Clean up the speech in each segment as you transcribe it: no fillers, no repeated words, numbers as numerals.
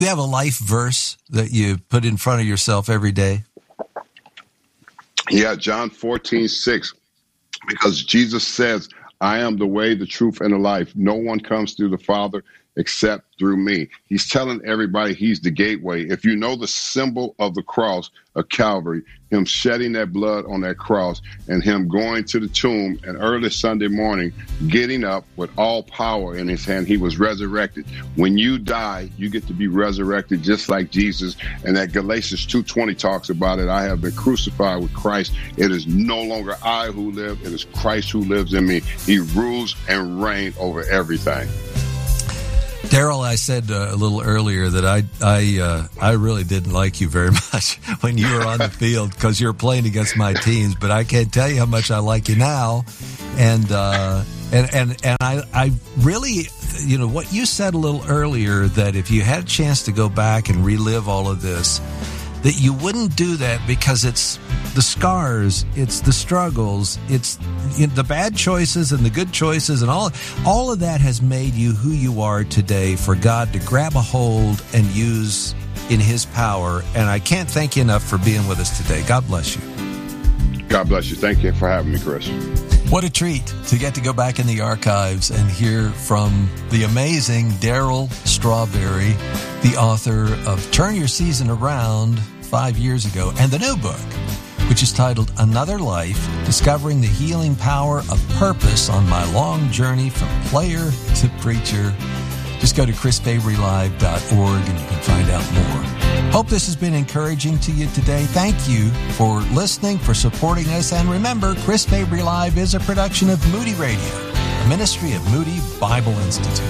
you have a life verse that you put in front of yourself every day? Yeah, John 14:6, because Jesus says, I am the way, the truth, and the life. No one comes through the Father except through me. He's telling everybody he's the gateway. If you know the symbol of the cross of Calvary, him shedding that blood on that cross and him going to the tomb and early Sunday morning, getting up with all power in his hand, he was resurrected. When you die, you get to be resurrected just like Jesus. And that Galatians 2:20 talks about it. I have been crucified with Christ. It is no longer I who live. It is Christ who lives in me. He rules and reigns over everything. Daryl, I said a little earlier that I really didn't like you very much when you were on the field because you were playing against my teams, but I can't tell you how much I like you now. And I really, you know, what you said a little earlier, that if you had a chance to go back and relive all of this, that you wouldn't do that because it's the scars, it's the struggles, it's the bad choices and the good choices, and all of that has made you who you are today for God to grab a hold and use in His power. And I can't thank you enough for being with us today. God bless you. God bless you. Thank you for having me, Chris. What a treat to get to go back in the archives and hear from the amazing Daryl Strawberry, the author of Turn Your Season Around 5 years ago, and the new book, which is titled Another Life, Discovering the Healing Power of Purpose on My Long Journey from Player to Preacher. Just go to chrisfabrylive.org and you can find out more. Hope this has been encouraging to you today. Thank you for listening, for supporting us. And remember, Chris Fabry Live is a production of Moody Radio, a ministry of Moody Bible Institute.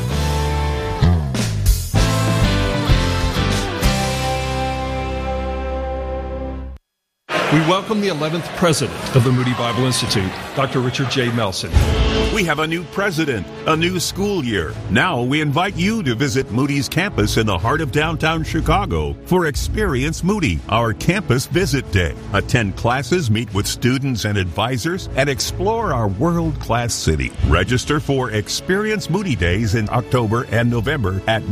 We welcome the 11th president of the Moody Bible Institute, Dr. Richard J. Melson. We have a new president, a new school year. Now we invite you to visit Moody's campus in the heart of downtown Chicago for Experience Moody, our campus visit day. Attend classes, meet with students and advisors, and explore our world-class city. Register for Experience Moody Days in October and November at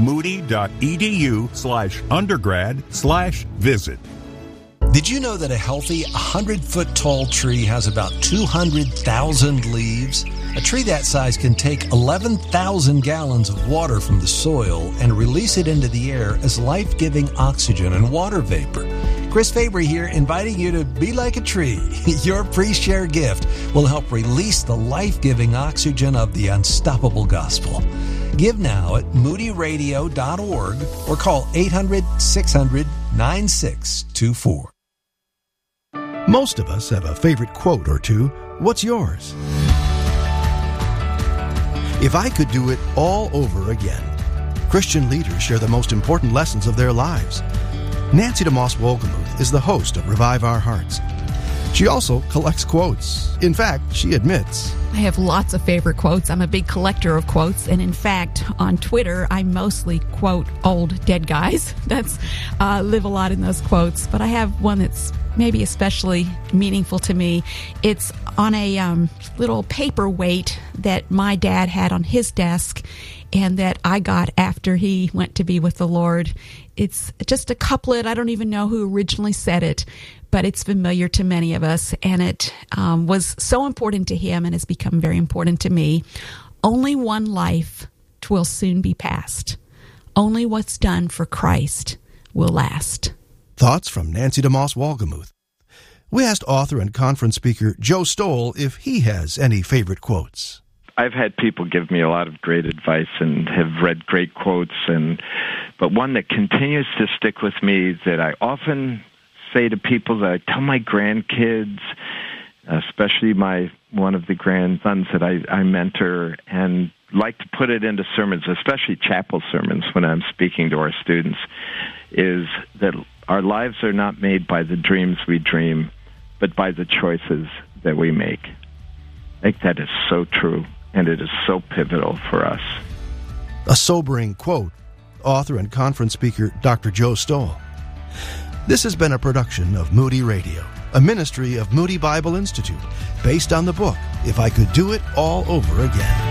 moody.edu/undergrad/visit. Did you know that a healthy 100-foot tall tree has about 200,000 leaves? A tree that size can take 11,000 gallons of water from the soil and release it into the air as life-giving oxygen and water vapor. Chris Fabry here, inviting you to be like a tree. Your pre-share gift will help release the life-giving oxygen of the unstoppable gospel. Give now at moodyradio.org or call 800-600-9624. Most of us have a favorite quote or two. What's yours? If I could do it all over again. Christian leaders share the most important lessons of their lives. Nancy DeMoss Wolgemuth is the host of Revive Our Hearts. She also collects quotes. In fact, she admits, I have lots of favorite quotes. I'm a big collector of quotes. And in fact, on Twitter, I mostly quote old dead guys. Live a lot in those quotes. But I have one that's maybe especially meaningful to me. It's on a little paperweight that my dad had on his desk and that I got after he went to be with the Lord. It's just a couplet. I don't even know who originally said it, but it's familiar to many of us, and it was so important to him and has become very important to me. Only one life 'twill soon be past. Only what's done for Christ will last. Thoughts from Nancy DeMoss Wolgemuth. We asked author and conference speaker Joe Stoll if he has any favorite quotes. I've had people give me a lot of great advice and have read great quotes, but one that continues to stick with me that I often say to people, that I tell my grandkids, especially one of the grandsons that I mentor, and like to put it into sermons, especially chapel sermons when I'm speaking to our students, is that our lives are not made by the dreams we dream, but by the choices that we make. I think that is so true, and it is so pivotal for us. A sobering quote, author and conference speaker Dr. Joe Stoll. This has been a production of Moody Radio, a ministry of Moody Bible Institute, based on the book, If I Could Do It All Over Again.